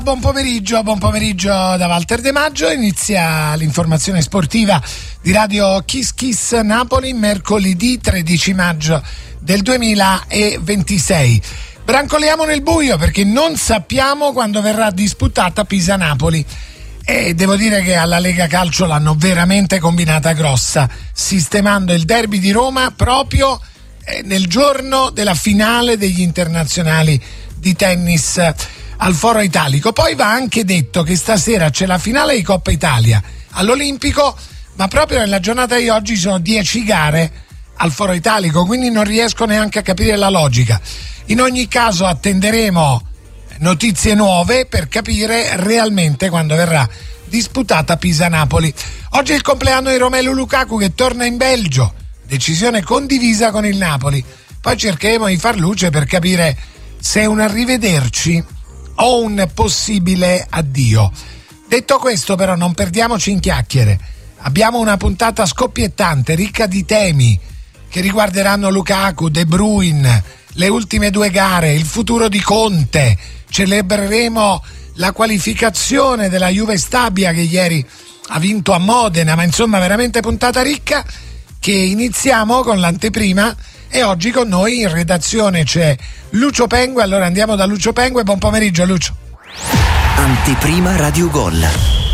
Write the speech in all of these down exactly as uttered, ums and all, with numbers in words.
Buon pomeriggio, buon pomeriggio da Walter De Maggio. Inizia l'informazione sportiva di Radio Kiss Kiss Napoli, mercoledì tredici maggio del duemilaventisei. Brancoliamo nel buio perché non sappiamo quando verrà disputata Pisa-Napoli e devo dire che alla Lega Calcio l'hanno veramente combinata grossa, sistemando il derby di Roma proprio nel giorno della finale degli internazionali di tennis al Foro Italico. Poi va anche detto che stasera c'è la finale di Coppa Italia all'Olimpico, ma proprio nella giornata di oggi sono dieci gare al Foro Italico, quindi non riesco neanche a capire la logica. In ogni caso attenderemo notizie nuove per capire realmente quando verrà disputata Pisa-Napoli. Oggi è il compleanno di Romelu Lukaku che torna in Belgio, decisione condivisa con il Napoli. Poi cercheremo di far luce per capire se è un arrivederci o un possibile addio. Detto questo, però, non perdiamoci in chiacchiere. Abbiamo una puntata scoppiettante, ricca di temi che riguarderanno Lukaku, De Bruyne, le ultime due gare, il futuro di Conte. Celebreremo la qualificazione della Juve Stabia che ieri ha vinto a Modena, ma insomma veramente puntata ricca che iniziamo con l'anteprima. E oggi con noi in redazione c'è Lucio Pengue. Allora andiamo da Lucio Pengue. Buon pomeriggio, Lucio. Anteprima Radio Gol.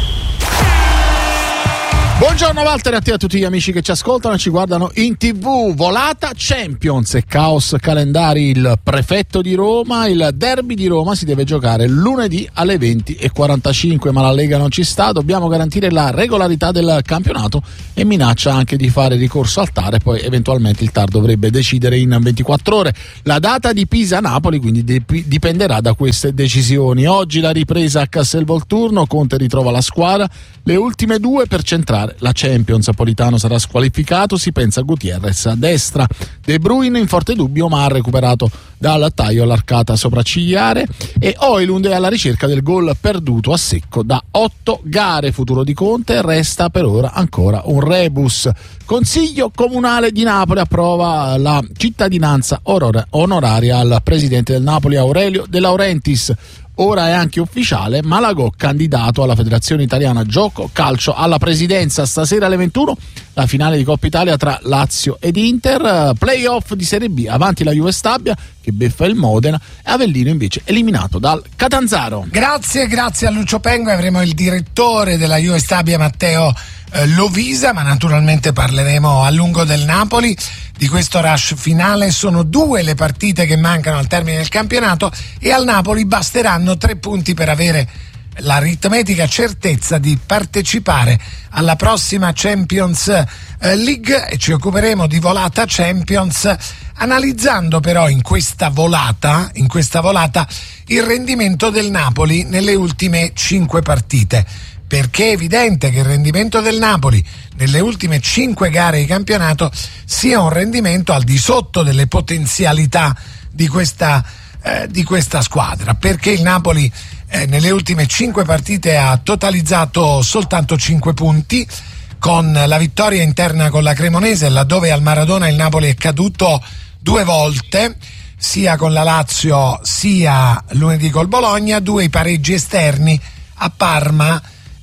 Buongiorno Walter, a te e a tutti gli amici che ci ascoltano e ci guardano in tivù. Volata Champions e caos calendari. Il prefetto di Roma, il derby di Roma si deve giocare lunedì alle venti e quarantacinque, ma la Lega non ci sta. Dobbiamo garantire la regolarità del campionato e minaccia anche di fare ricorso al T A R e poi eventualmente il T A R dovrebbe decidere in ventiquattro ore. La data di Pisa-Napoli quindi dipenderà da queste decisioni. Oggi la ripresa a Castelvolturno, Conte ritrova la squadra, le ultime due per centrare la Champions. Politano sarà squalificato, si pensa a Gutierrez a destra. De Bruyne in forte dubbio ma ha recuperato dal taglio all'arcata sopraccigliare e Højlund è alla ricerca del gol perduto a secco da otto gare. Futuro di Conte resta per ora ancora un rebus. Consiglio Comunale di Napoli approva la cittadinanza onoraria al presidente del Napoli Aurelio De Laurentiis. Ora è anche ufficiale, Malagò candidato alla Federazione Italiana Gioco Calcio alla presidenza. Stasera alle ventuno la finale di Coppa Italia tra Lazio ed Inter, playoff di Serie B, avanti la Juve Stabia che beffa il Modena e Avellino invece eliminato dal Catanzaro. Grazie, grazie a Lucio Pengue. Avremo il direttore della Juve Stabia Matteo eh, Lovisa, ma naturalmente parleremo a lungo del Napoli, di questo rush finale. Sono due le partite che mancano al termine del campionato e al Napoli basteranno tre punti per avere l'aritmetica certezza di partecipare alla prossima Champions League e ci occuperemo di volata Champions, analizzando però in questa volata, in questa volata il rendimento del Napoli nelle ultime cinque partite, perché è evidente che il rendimento del Napoli nelle ultime cinque gare di campionato sia un rendimento al di sotto delle potenzialità di questa, eh, di questa squadra, perché il Napoli eh, nelle ultime cinque partite ha totalizzato soltanto cinque punti, con la vittoria interna con la Cremonese, laddove al Maradona il Napoli è caduto due volte, sia con la Lazio sia lunedì col Bologna, due i pareggi esterni a Parma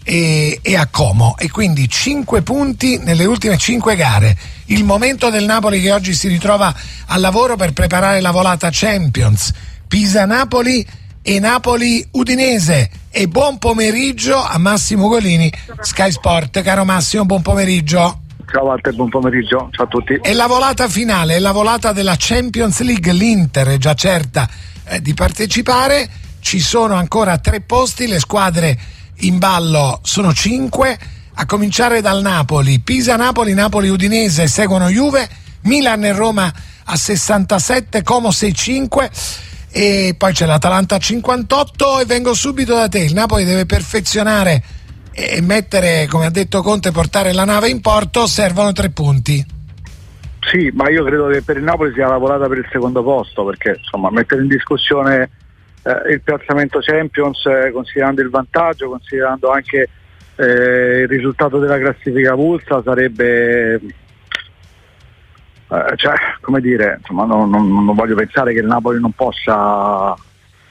e, e a Como, e quindi cinque punti nelle ultime cinque gare. Il momento del Napoli che oggi si ritrova al lavoro per preparare la volata Champions, Pisa-Napoli e Napoli-Udinese. E buon pomeriggio a Massimo Golini, Sky Sport. Caro Massimo, buon pomeriggio. Ciao Walter, buon pomeriggio, ciao a tutti. E la volata finale, è la volata della Champions League, l'Inter è già certa eh, di partecipare, ci sono ancora tre posti, le squadre in ballo sono cinque, a cominciare dal Napoli, Pisa-Napoli, Napoli-Udinese, seguono Juve, Milan e Roma a sessantasette, Como sessantacinque e poi c'è l'Atalanta a cinquantotto. E vengo subito da te, il Napoli deve perfezionare e mettere, come ha detto Conte, portare la nave in porto, servono tre punti. Sì, ma io credo che per il Napoli sia la volata per il secondo posto, perché insomma mettere in discussione eh, il piazzamento Champions, eh, considerando il vantaggio, considerando anche eh, il risultato della classifica pulsa, sarebbe eh, cioè, come dire, insomma, non, non, non voglio pensare che il Napoli non possa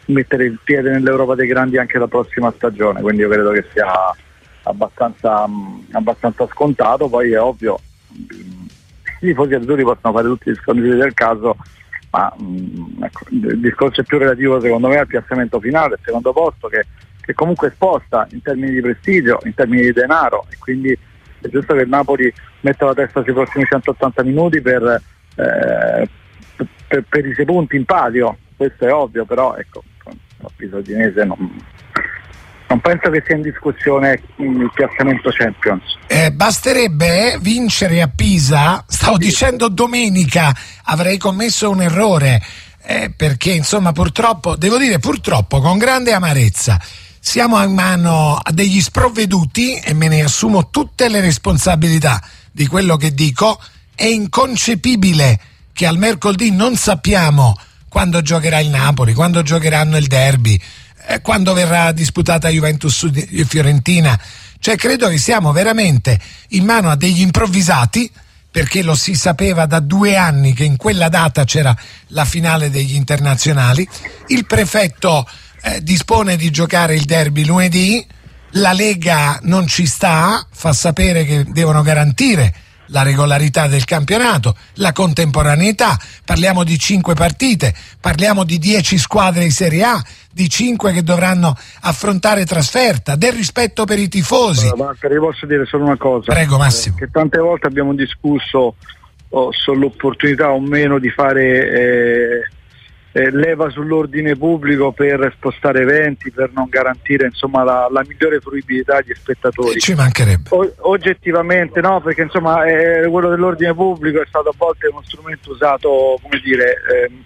mettere il piede nell'Europa dei grandi anche la prossima stagione, quindi io credo che sia abbastanza, mh, abbastanza scontato. Poi è ovvio, i tifosi azzurri possono fare tutti gli scandali del caso, ma mh, ecco, il discorso è più relativo secondo me al piazzamento finale, al secondo posto, che, che comunque sposta in termini di prestigio, in termini di denaro, e quindi è giusto che il Napoli metta la testa sui prossimi centottanta minuti per, eh, per, per i sei punti in palio, questo è ovvio, però ecco, l'avviso udinese non, non penso che sia in discussione il piazzamento Champions. Eh, basterebbe vincere a Pisa, stavo dicendo domenica, avrei commesso un errore, eh, perché insomma purtroppo, devo dire purtroppo con grande amarezza, siamo a mano a degli sprovveduti e me ne assumo tutte le responsabilità di quello che dico. È inconcepibile che al mercoledì non sappiamo quando giocherà il Napoli, quando giocheranno il derby, eh, quando verrà disputata Juventus e Fiorentina. Cioè credo che siamo veramente in mano a degli improvvisati, perché lo si sapeva da due anni che in quella data c'era la finale degli internazionali. Il prefetto Eh, dispone di giocare il derby lunedì, la Lega non ci sta, fa sapere che devono garantire la regolarità del campionato, la contemporaneità, parliamo di cinque partite, parliamo di dieci squadre di Serie A, di cinque che dovranno affrontare trasferta, del rispetto per i tifosi. Allora, io posso dire solo una cosa. Prego Massimo. Eh, che tante volte abbiamo discusso oh, sull'opportunità o meno di fare eh, Eh, leva sull'ordine pubblico per spostare eventi, per non garantire insomma la, la migliore fruibilità agli spettatori. E ci mancherebbe. O, oggettivamente no, perché insomma eh, quello dell'ordine pubblico è stato a volte uno strumento usato, come dire, ehm,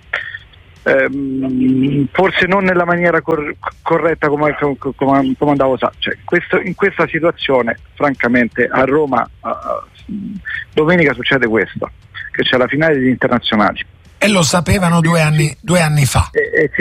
ehm, forse non nella maniera cor- corretta come, come, come, come andavo sa. Cioè, questo, in questa situazione francamente a Roma uh, domenica succede questo, che c'è la finale degli internazionali. E lo sapevano due anni, due anni fa. E, e